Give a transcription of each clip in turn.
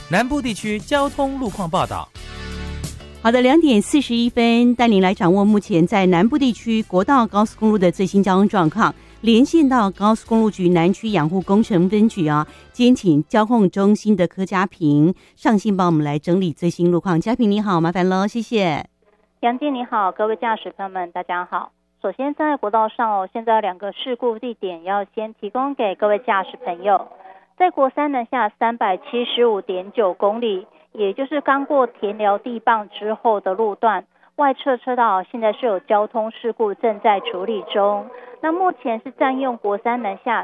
南部地区交通路况报道。 好的，2点41分，带您来掌握目前在南部地区国道高速公路的最新交通状况。连线到高速公路局南区养护工程分局啊，今天请交控中心的柯嘉平上线帮我们来整理最新路况。嘉平你好，麻烦喽，谢谢。 杨静你好，各位驾驶朋友们大家好。首先在国道上现在有2个事故地点要先提供给各位驾驶朋友。在国三南下375.9公里，也就是刚过田寮地磅之后的路段，外侧车道现在是有交通事故正在处理中。那目前是占用国三南下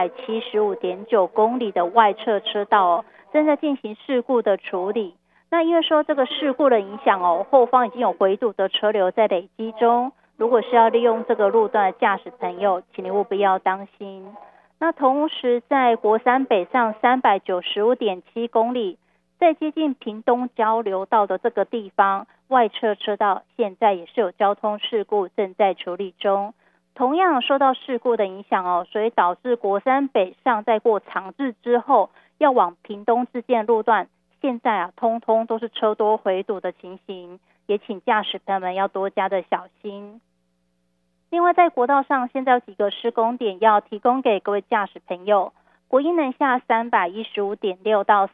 375.9公里的外侧车道正在进行事故的处理。那因为说这个事故的影响后方已经有回堵的车流在累积中，如果是要利用这个路段的驾驶朋友，请你务必要当心。那同时在国三北上395.7公里，在接近屏东交流道的这个地方，外侧车道现在也是有交通事故正在处理中。同样受到事故的影响所以导致国三北上在过长治之后，要往屏东自建路段，现在通通都是车多回堵的情形，也请驾驶朋友们要多加的小心。另外在国道上现在有几个施工点要提供给各位驾驶朋友。国一南下315.6到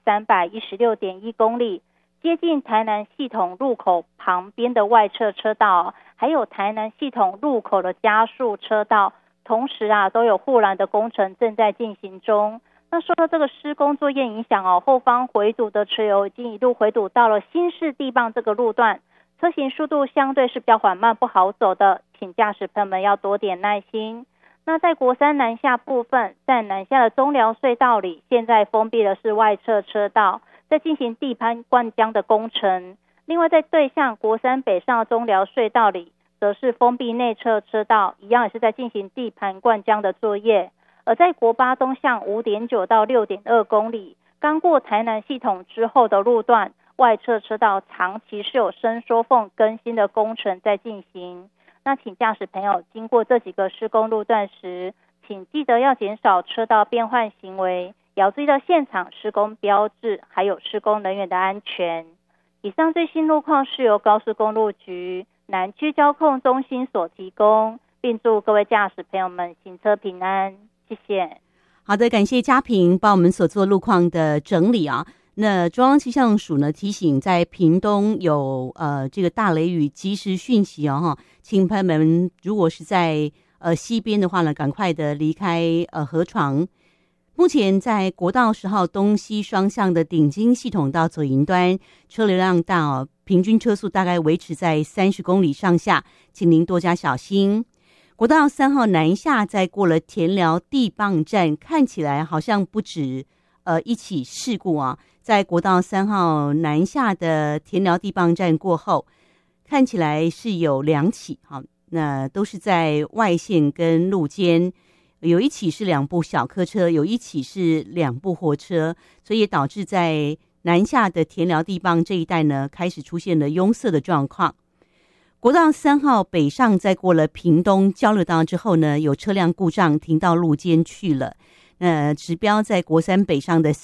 316.1公里，接近台南系统路口旁边的外侧车道，还有台南系统路口的加速车道，同时都有护栏的工程正在进行中。那受到这个施工作业影响后方回堵的车流已经一路回堵到了新市地磅这个路段，车行速度相对是比较缓慢不好走的，请驾驶朋友们要多点耐心。那在国三南下部分，在南下的中寮隧道里，现在封闭的是外侧车道，在进行地盘灌浆的工程。另外在对向国三北上的中寮隧道里，则是封闭内侧车道，一样也是在进行地盘灌浆的作业。而在国八东向5.9到6.2公里，刚过台南系统之后的路段，外侧车道长期是有伸缩缝更新的工程在进行。那请驾驶朋友经过这几个施工路段时，请记得要减少车道变换行为，也要注意到现场施工标志还有施工人员的安全。以上最新路况是由高速公路局南区交控中心所提供，并祝各位驾驶朋友们行车平安，谢谢。 好的，感谢嘉平帮我们所做路况的整理啊。那中央气象署呢提醒，在屏东有这个大雷雨及时讯息请朋友们如果是在西边的话呢，赶快的离开河床。目前在国道10号东西双向的顶金系统到左营端，车流量大平均车速大概维持在30公里上下，请您多加小心。国道3号南下，在过了田寮地磅站，看起来好像不止一起事故在国道3号南下的田寮地磅站过后，看起来是有2起那都是在外线跟路肩，有一起是2部小客车，有一起是2部货车，所以导致在南下的田寮地磅这一带呢，开始出现了拥塞的状况。国道3号北上，在过了屏东交流道之后呢，有车辆故障停到路肩去了。指标在国三北上的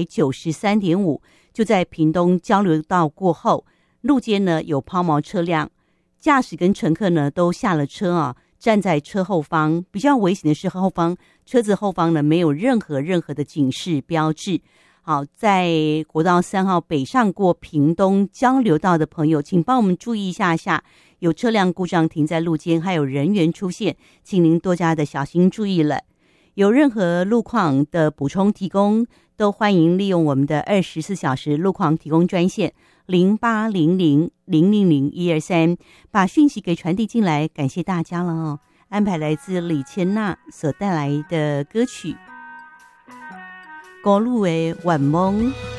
393.5，就在屏东交流道过后，路肩呢有抛锚车辆，驾驶跟乘客呢都下了车站在车后方。比较危险的是后方车子后方呢没有任何的警示标志。好，在国道3号北上过屏东交流道的朋友，请帮我们注意一下有车辆故障停在路肩，还有人员出现，请您多加的小心注意了。有任何路况的补充提供，都欢迎利用我们的24小时路况提供专线0800000123，把讯息给传递进来。感谢大家了安排来自李千娜所带来的歌曲《高路的晚梦》。